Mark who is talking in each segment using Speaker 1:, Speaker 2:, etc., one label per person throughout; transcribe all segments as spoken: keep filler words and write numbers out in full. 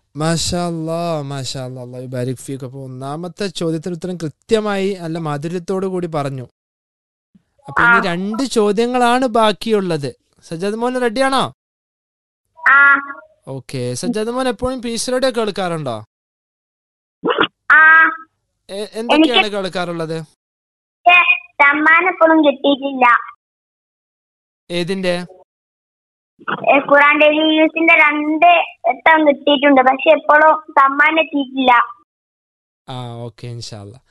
Speaker 1: മാഷാ അല്ലാഹ് മാഷാ അല്ലാഹ് അല്ലാഹു ബാരിക് ഫീക്ക്. അപ്പോൾ ഒന്നാമത്തെ ചോദ്യത്തിന് ഉത്തരം കൃത്യമായി നല്ല മാധുര്യത്തോടു കൂടി പറഞ്ഞു. അപ്പൊ
Speaker 2: ആ
Speaker 1: ഇനി രണ്ട് ചോദ്യങ്ങളാണ് ബാക്കിയുള്ളത്. സജ്ജാദ് മോൻ റെഡിയാണോ?
Speaker 2: ആ
Speaker 1: ഓക്കെ. സജ്ജാദ് മോൻ എപ്പോഴും പീസ് റേഡിയോ കേൾക്കാറുണ്ടോ?
Speaker 2: ആ
Speaker 1: എ-
Speaker 2: എനിക്ക്
Speaker 1: എന്തൊക്കെയാണ് കേൾക്കാറുള്ളത്?
Speaker 2: സമ്മാനം എപ്പോഴും കിട്ടിയിട്ടില്ല.
Speaker 1: ഏതിന്റെ?
Speaker 2: ഏ, ഖുറാൻ ഡെയിലി ന്യൂസിന്റെ രണ്ട് വട്ടം കിട്ടിയിട്ടുണ്ട്, പക്ഷെ എപ്പോഴും സമ്മാനം എത്തിയിട്ടില്ല.
Speaker 1: ആ ഓക്കെ, ഇൻഷാ അല്ലാ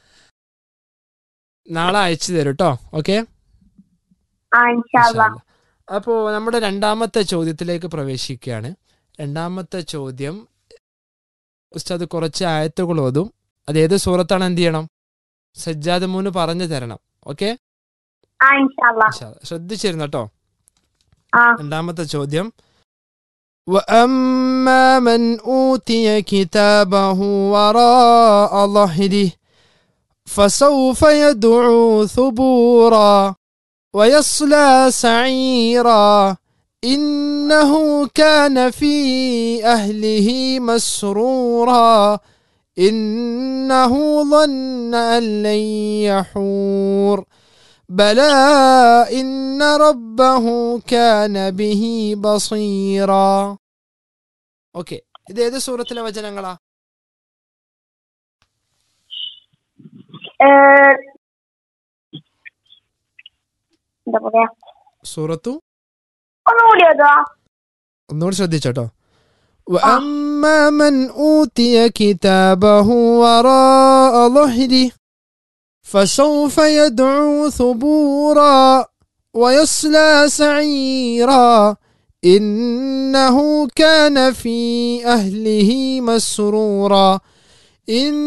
Speaker 1: നാളെ അയച്ചു തരും കേട്ടോ. ഓക്കെ,
Speaker 2: ആ ഇൻഷാ
Speaker 1: ഇൻഷാ
Speaker 2: അല്ലാ.
Speaker 1: അല്ലാ. അപ്പോൾ നമ്മുടെ രണ്ടാമത്തെ ചോദ്യത്തിലേക്ക് പ്രവേശിക്കുകയാണ്. രണ്ടാമത്തെ ചോദ്യം ഉസ്താദ് കുറച്ച് ആയത്തുകൾ ഓതും. അത് ഏത് സൂറത്താണ് എന്ത് ചെയ്യണം? സജ്ജാദ് മൂന്ന് പറഞ്ഞു തരണം. ഓക്കെ,
Speaker 2: ആ ഇൻഷാ അല്ലാ.
Speaker 1: ശ്രദ്ധിച്ചിരുന്നു കേട്ടോ.
Speaker 2: ആ
Speaker 1: രണ്ടാമത്തെ ചോദ്യം, وَأَمَّا مَنْ أُوتِيَ كِتَابَهُ وَرَاءَ ظَهْرِهِ فَسَوْفَ يَدْعُو ثُبُورًا وَيَصْلَى سَعِيرًا إِنَّهُ كَانَ فِي أَهْلِهِ مَسْرُورًا إِنَّهُ ظَنَّ أَن لَّن يَحُورَ بَلَى إِنَّ رَبَّهُ كَانَ بِهِ بَصِيرًا. ഓക്കെ, ഇത് ഏത് സൂറത്തിലെ വചനങ്ങളാ?
Speaker 2: ഏ, എന്താ പറയാ,
Speaker 1: സൂറത്തു
Speaker 2: ഒന്നുകൂടി ഓതോ?
Speaker 1: ഒന്നുകൂടി ശ്രദ്ധിച്ചോട്ടോ. وَأَمَّا مَنْ أُوتِيَ كِتَابَهُ وَرَاءَ ظَهْرِهِ فَسَوْفَ يَدْعُو ثُبُورًا وَيَصْلَى سَعِيرًا إِنَّهُ كَانَ فِي أَهْلِهِ مَسْرُورًا